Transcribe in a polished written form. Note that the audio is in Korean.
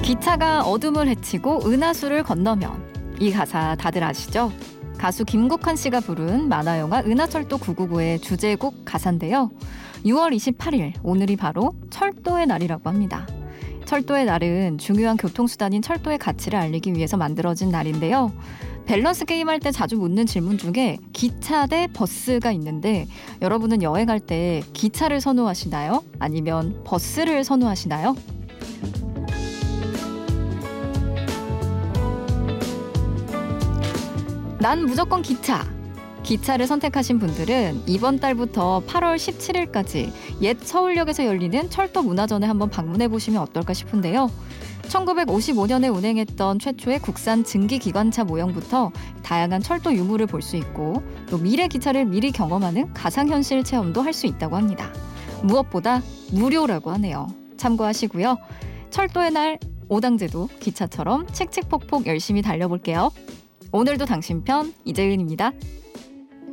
기차가 어둠을 헤치고 은하수를 건너면, 이 가사 다들 아시죠? 가수 김국환 씨가 부른 만화영화 은하철도 999의 주제곡 가사인데요. 6월 28일, 오늘이 바로 철도의 날이라고 합니다. 철도의 날은 중요한 교통수단인 철도의 가치를 알리기 위해서 만들어진 날인데요. 밸런스 게임할 때 자주 묻는 질문 중에 기차 대 버스가 있는데, 여러분은 여행할 때 기차를 선호하시나요? 아니면 버스를 선호하시나요? 난 무조건 기차! 기차를 선택하신 분들은 이번 달부터 8월 17일까지 옛 서울역에서 열리는 철도 문화전에 한번 방문해 보시면 어떨까 싶은데요. 1955년에 운행했던 최초의 국산 증기기관차 모형부터 다양한 철도 유물을 볼 수 있고, 또 미래 기차를 미리 경험하는 가상현실 체험도 할 수 있다고 합니다. 무엇보다 무료라고 하네요. 참고하시고요. 철도의 날 오당제도 기차처럼 칙칙폭폭 열심히 달려볼게요. 오늘도 당신 편 이재은입니다.